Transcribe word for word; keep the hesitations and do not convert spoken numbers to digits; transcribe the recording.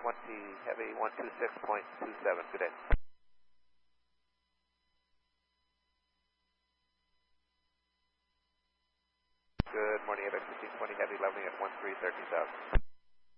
twenty Heavy, one two six point two seven. Good day. Good morning, F X fifteen twenty Heavy, leveling at one three thirty thousand.